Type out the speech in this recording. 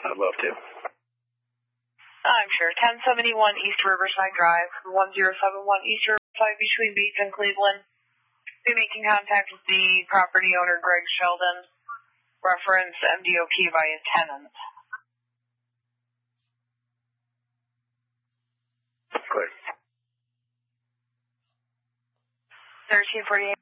I'd love to. I'm sure. 1071 East Riverside Drive, 1071 East Riverside between Bates and Cleveland. Be making contact with the property owner, Greg Sheldon. Reference MDOP by a tenant. Clear. 1348.